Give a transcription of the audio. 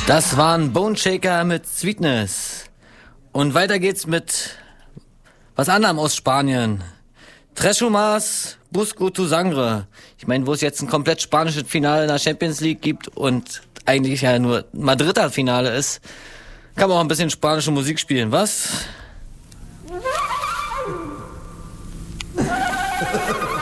Das waren Bone Shaker mit Sweetness. Und weiter geht's mit was anderem aus Spanien. Tres Chumas, Busco tu Sangre. Ich meine, wo es jetzt ein komplett spanisches Finale in der Champions League gibt und eigentlich ja nur Madrider Finale ist, kann man auch ein bisschen spanische Musik spielen, was?